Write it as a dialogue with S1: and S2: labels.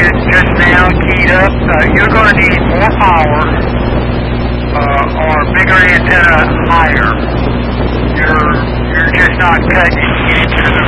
S1: it just now keyed up. You're going to need more power or bigger antenna higher. You're just not cutting it to get into the